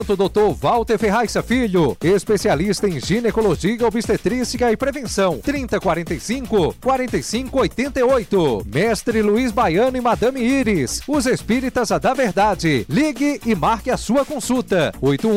Dr. Walter Ferraz Filho, especialista em ginecologia, obstetrícia e prevenção, 3045-4588. Mestre Luiz Baiano e Madame Iris, os espíritas da verdade. Ligue e marque a sua consulta,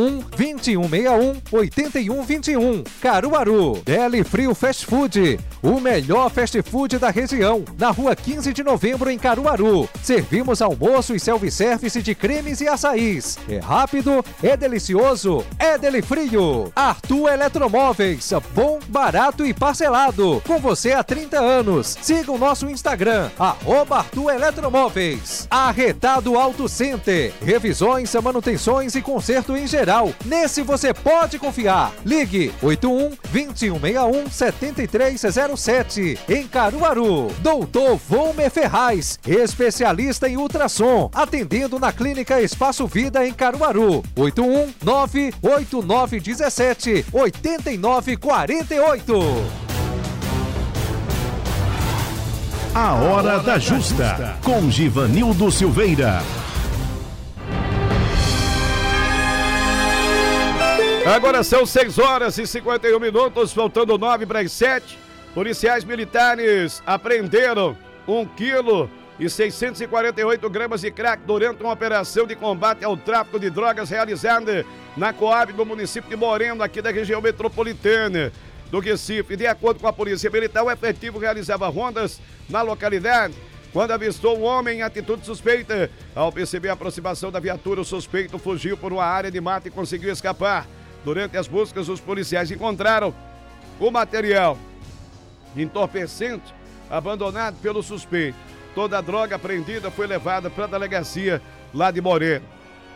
81-2161-8121. Caruaru. Deli Frio Fast Food, o melhor fast food da região, na rua 15 de novembro em Caruaru. Servimos almoço e self-service de cremes e açaís. É rápido, é delicioso, é Deli Frio. Arthur Eletromóveis, bom, barato e parcelado. Com você há 30 anos. Siga o nosso Instagram, @Arthur Eletromóveis. Arretado Auto Center, revisões, manutenções e conserto em geral. Nesse você pode confiar. Ligue 81-2161-7307 em Caruaru. Doutor Volmer Ferraz, especialista em ultrassom, atendendo na Clínica Espaço Vida em Caruaru. 81-98917-8948. A Hora da Justa, com Givanildo Silveira. Agora são 6h51, faltando 9 para as 7. Policiais militares apreenderam 1,648 kg de crack durante uma operação de combate ao tráfico de drogas realizada na Coab do município de Moreno, aqui da região metropolitana do Recife. De acordo com a Polícia Militar, o efetivo realizava rondas na localidade quando avistou um homem em atitude suspeita. Ao perceber a aproximação da viatura, o suspeito fugiu por uma área de mata e conseguiu escapar. Durante as buscas, os policiais encontraram o material entorpecente abandonado pelo suspeito. Toda a droga apreendida foi levada para a delegacia lá de Moreno.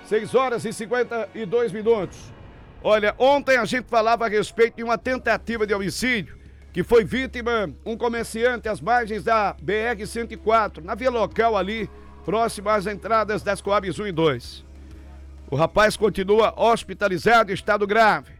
6h52. Olha, ontem a gente falava a respeito de uma tentativa de homicídio que foi vítima um comerciante às margens da BR-104, na via local ali, próximo às entradas das Coabs 1 e 2. O rapaz continua hospitalizado em estado grave.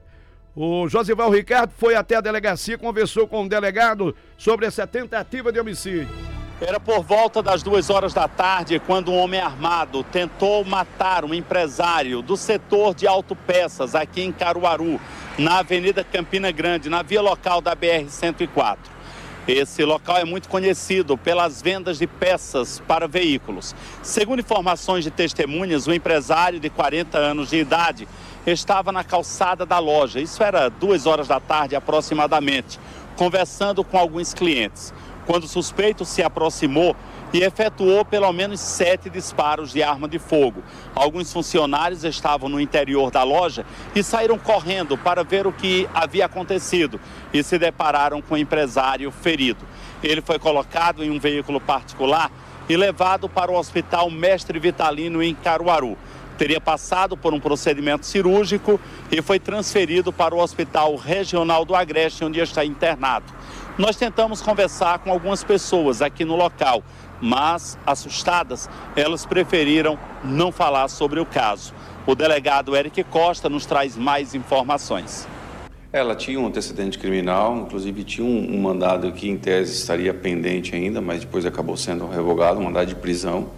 O Josival Ricardo foi até a delegacia e conversou com o delegado sobre essa tentativa de homicídio. Era por volta das 2h da tarde quando um homem armado tentou matar um empresário do setor de autopeças aqui em Caruaru, na Avenida Campina Grande, na via local da BR-104. Esse local é muito conhecido pelas vendas de peças para veículos. Segundo informações de testemunhas, o empresário de 40 anos de idade estava na calçada da loja, isso era 2h da tarde aproximadamente, conversando com alguns clientes, quando o suspeito se aproximou e efetuou pelo menos 7 disparos de arma de fogo. Alguns funcionários estavam no interior da loja e saíram correndo para ver o que havia acontecido e se depararam com o empresário ferido. Ele foi colocado em um veículo particular e levado para o Hospital Mestre Vitalino em Caruaru. Teria passado por um procedimento cirúrgico e foi transferido para o Hospital Regional do Agreste, onde está internado. Nós tentamos conversar com algumas pessoas aqui no local, mas, assustadas, elas preferiram não falar sobre o caso. O delegado Eric Costa nos traz mais informações. Ela tinha um antecedente criminal, inclusive tinha um mandado que, em tese, estaria pendente ainda, mas depois acabou sendo revogado, um mandado de prisão.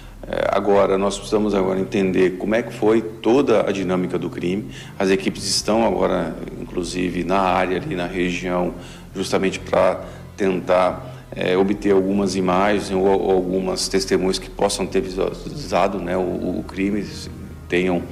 Agora, nós precisamos entender como é que foi toda a dinâmica do crime. As equipes estão agora, inclusive, na área, ali na região, justamente para tentar obter algumas imagens ou algumas testemunhas que possam ter visualizado, né, o crime, tenham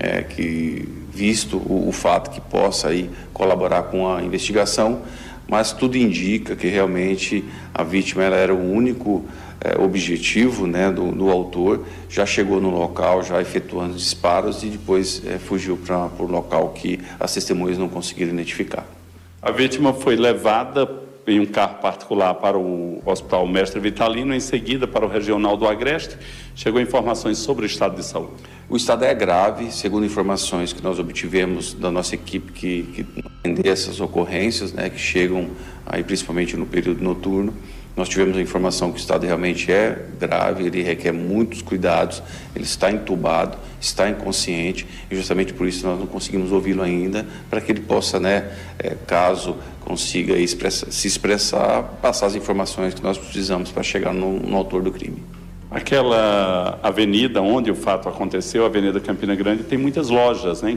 visto o fato que possa aí colaborar com a investigação, mas tudo indica que realmente a vítima ela era o único objetivo, né, do autor, já chegou no local, já efetuando disparos e depois fugiu para o local que as testemunhas não conseguiram identificar. A vítima foi levada em um carro particular para o Hospital Mestre Vitalino, em seguida para o Regional do Agreste. Chegou informações sobre o estado de saúde. O estado é grave, segundo informações que nós obtivemos da nossa equipe que atende essas ocorrências, né, que chegam aí principalmente no período noturno. Nós tivemos a informação que o estado realmente é grave, ele requer muitos cuidados, ele está entubado, está inconsciente e justamente por isso nós não conseguimos ouvi-lo ainda, para que ele possa, né, caso consiga se expressar, passar as informações que nós precisamos para chegar no autor do crime. Aquela avenida onde o fato aconteceu, a Avenida Campina Grande, tem muitas lojas, né?